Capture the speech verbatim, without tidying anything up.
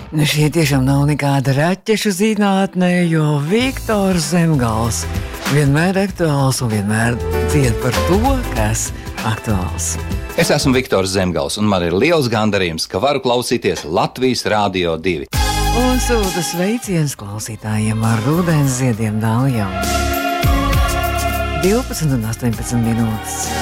Nu, šie tiešām nav nekāda raķešu zinātnē, jo Viktors Zemgals vienmēr aktuāls un vienmēr dzied par to, kas aktuāls. Es esmu Viktors Zemgals, un man ir liels gandarījums, ka varu klausīties Latvijas Rādio divi. Un sūta sveiciens klausītājiem ar rudens ziediem dāljām. divpadsmit un astoņpadsmit minūtes.